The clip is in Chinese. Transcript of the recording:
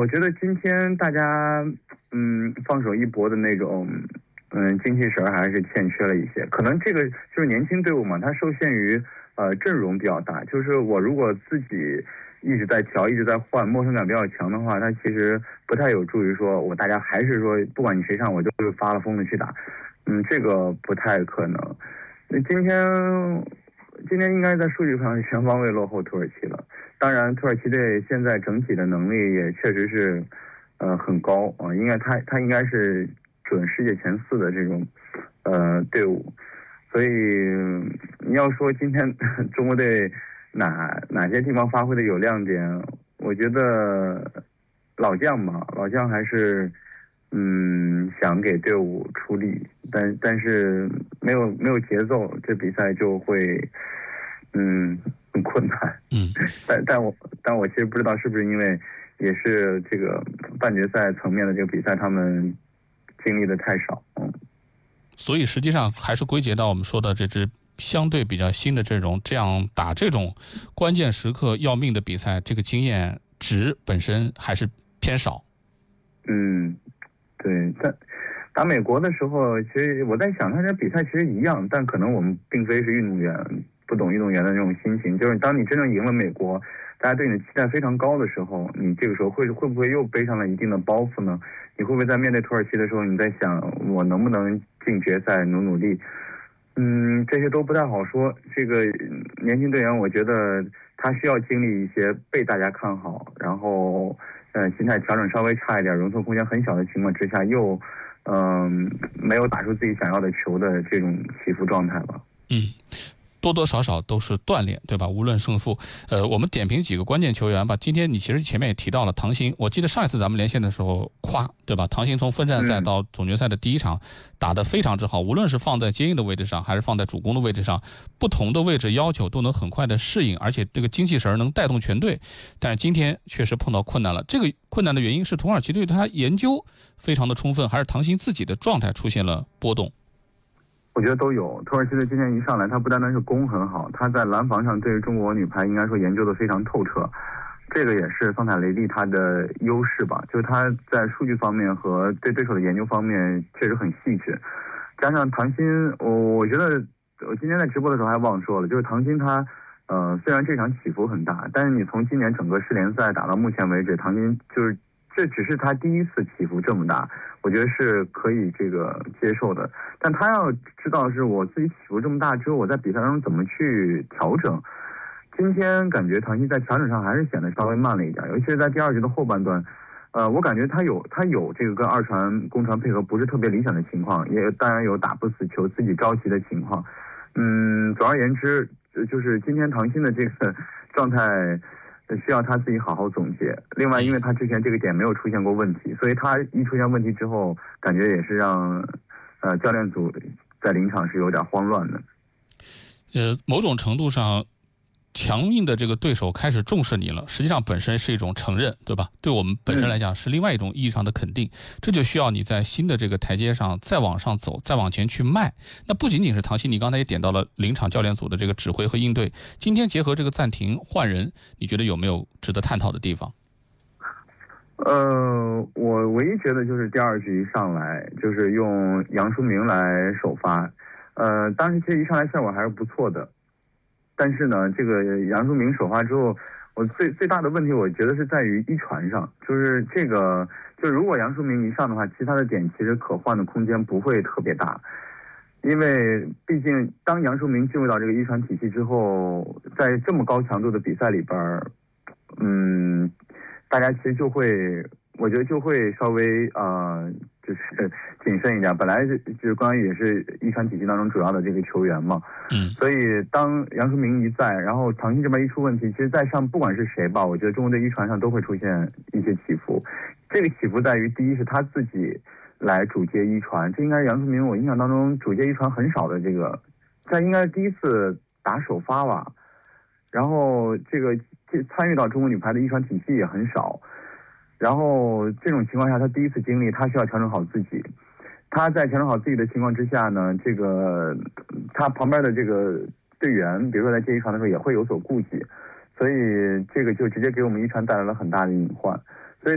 觉得今天大家放手一搏的那种精气神还是欠缺了一些。可能这个就是年轻队伍嘛，它受限于阵容比较大。就是我如果自己一直在调，一直在换，陌生感比较强的话，它其实不太有助于说大家还是说不管你谁上，我就是发了疯的去打。这个不太可能。今天应该在数据上全方位落后土耳其了。当然，土耳其队现在整体的能力也确实是很高啊，他应该是准世界前4的这种队伍。所以你要说今天中国队哪些地方发挥的有亮点，我觉得老将还是想给队伍出力，但是没有节奏，这比赛就会很困难。但我其实不知道是不是因为也是这个半决赛层面的这个比赛他们经历的太少。 所以实际上还是归结到我们说的这支相对比较新的这样打这种关键时刻要命的比赛，这个经验值本身还是偏少。 对，但打美国的时候，其实我在想，他这比赛其实一样，但可能我们并非是运动员，不懂运动员的那种心情。就是当你真正赢了美国，大家对你的期待非常高的时候，你这个时候会不会又背上了一定的包袱呢？你会不会在面对土耳其的时候，你在想我能不能进决赛，努力？这些都不太好说。这个年轻队员，我觉得他需要经历一些被大家看好，然后心态调整稍微差一点，容错空间很小的情况之下，又没有打出自己想要的球的这种起伏状态吧。 多多少少都是锻炼，对吧？无论胜负。我们点评几个关键球员吧。今天你其实前面也提到了唐鑫，我记得上一次咱们连线的时候夸，对吧？唐鑫从分站赛到总决赛的第一场打得非常之好，无论是放在接应的位置上，还是放在主攻的位置上，不同的位置要求都能很快的适应，而且这个精气神能带动全队。但是今天确实碰到困难了。这个困难的原因是土耳其队他研究非常的充分，还是唐鑫自己的状态出现了波动？ 我觉得都有。土耳其队今天一上来，他不单单是攻很好，他在拦防上对于中国女排应该说研究的非常透彻。这个也是桑塔雷蒂他的优势吧，就是他在数据方面和对对手的研究方面确实很细致。加上唐鑫，我觉得我今天在直播的时候还忘说了，就是唐鑫他虽然这场起伏很大，但是你从今年整个世联赛打到目前为止，唐鑫就是这只是他第一次起伏这么大，我觉得是可以这个接受的。但他要知道是我自己起伏这么大之后，我在比赛当中怎么去调整。今天感觉唐鑫在调整上还是显得稍微慢了一点，尤其是在第2局的后半段。我感觉他有这个跟二传攻传配合不是特别理想的情况，也当然有打不死球自己着急的情况。总而言之，就是今天唐鑫的这个状态需要他自己好好总结。另外，因为他之前这个点没有出现过问题，所以他一出现问题之后，感觉也是让教练组在临场是有点慌乱的。 某种程度上，强硬的这个对手开始重视你了，实际上本身是一种承认，对吧？对我们本身来讲是另外一种意义上的肯定。这就需要你在新的这个台阶上再往上走，再往前去迈。那不仅仅是唐鑫，你刚才也点到了临场教练组的这个指挥和应对。今天结合这个暂停换人，你觉得有没有值得探讨的地方？ 我唯一觉得就是第2局上来就是用杨淑明来首发，当时其实一上来效果还是不错的。但是呢，这个杨淑明首发之后，我最大的问题，我觉得是在于一传上，就是这个，就如果杨淑明一上的话，其他的点其实可换的空间不会特别大，因为毕竟当杨淑明进入到这个一传体系之后，在这么高强度的比赛里边，大家其实就会，我觉得就会稍微就是谨慎一点。本来就是关羽也是一传体系当中主要的这个球员嘛，所以当杨淑明一在，然后唐鑫这边一出问题，其实在上不管是谁吧，我觉得中国队一传上都会出现一些起伏。这个起伏在于，第一是他自己来主接一传，这应该是杨淑明我印象当中主接一传很少的这个，他应该是第一次打首发吧。然后这参与到中国女排的一传体系也很少。然后这种情况下，他第一次经历，他需要调整好自己。他在调整好自己的情况之下呢，这个他旁边的这个队员，比如说在接一传的时候也会有所顾忌，所以这个就直接给我们一传带来了很大的隐患。